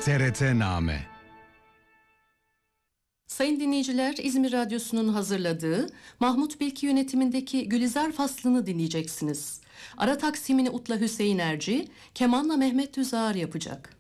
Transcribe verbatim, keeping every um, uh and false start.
T R T-Name. Sayın dinleyiciler, İzmir Radyosu'nun hazırladığı Mahmut Bilki yönetimindeki Gülizar faslını dinleyeceksiniz. Ara taksimini Utla Hüseyin Erci, kemanla Mehmet Düzağır yapacak.